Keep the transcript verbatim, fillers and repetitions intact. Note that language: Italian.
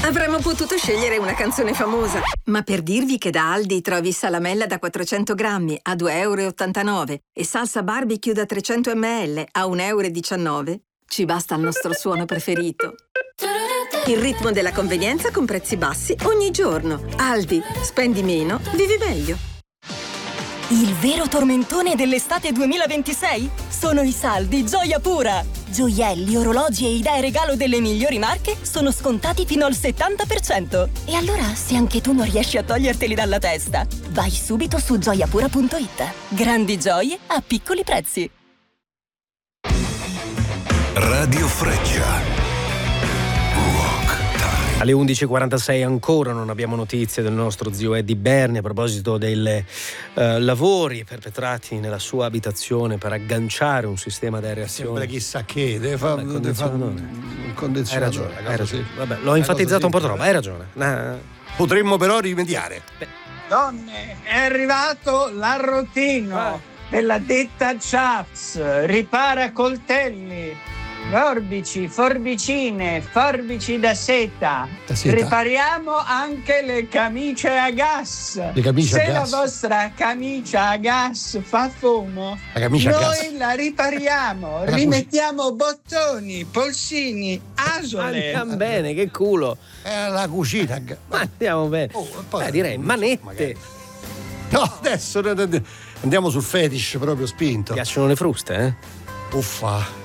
Avremmo potuto scegliere una canzone famosa, ma per dirvi che da Aldi trovi salamella da quattrocento grammi a due e ottantanove euro e salsa barbecue da trecento millilitri a un e diciannove euro, ci basta il nostro suono preferito. Il ritmo della convenienza con prezzi bassi ogni giorno. Aldi, spendi meno, vivi meglio. Il vero tormentone dell'estate duemilaventisei? Sono i saldi Gioia Pura! Gioielli, orologi e idee regalo delle migliori marche sono scontati fino al settanta per cento. E allora, se anche tu non riesci a toglierteli dalla testa, vai subito su gioiapura punto it. Grandi gioie a piccoli prezzi. Radio Freccia. Alle undici e quarantasei ancora non abbiamo notizie del nostro zio Eddie Berni a proposito dei eh, lavori perpetrati nella sua abitazione per agganciare un sistema da reazione. Sembra chissà che, deve fare un condizionatore. Hai ragione, hai ragione. Sì. Vabbè, l'ho enfatizzato un po' troppo, hai ragione. Nah. Potremmo però rimediare. Beh. Donne, è arrivato l'arrotino ah. della ditta Chaps, ripara coltelli, forbici, forbicine, forbici da seta. da seta. Ripariamo anche le camicie a gas. Le camicie Se a gas. la vostra camicia a gas fa fumo, la camicia noi a gas. la ripariamo, la rimettiamo cuc- bottoni, polsini, asole. Andiamo bene, che culo. È la cucina. Ma andiamo bene. Oh, poi, Beh, direi manette. Magari. No, adesso andiamo sul fetish proprio spinto. Mi piacciono le fruste, eh? Uffa.